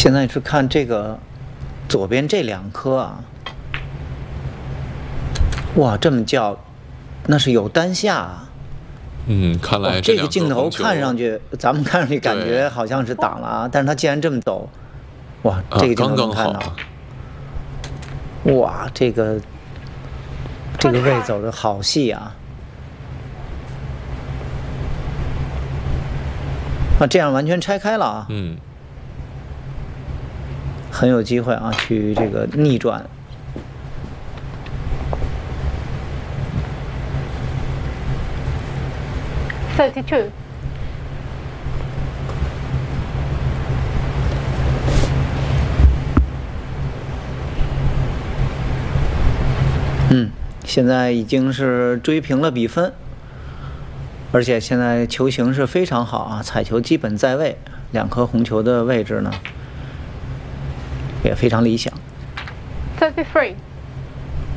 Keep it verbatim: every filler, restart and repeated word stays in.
现在是看这个左边这两颗啊，哇，这么叫，那是有单下啊。 嗯，看来这个镜头看上去，咱们看上去感觉好像是挡了啊，但是它既然这么陡，哇，这个镜头能看到， 啊、 哇，这个这个位走的好细啊。啊，这样完全拆开了啊， 嗯， 很有机会啊，去这个逆转。 thirty-two. 嗯，现在已经是追平了比分。而且现在球形是非常好啊，彩球基本在位，两颗红球的位置呢也非常理想。 thirty-three.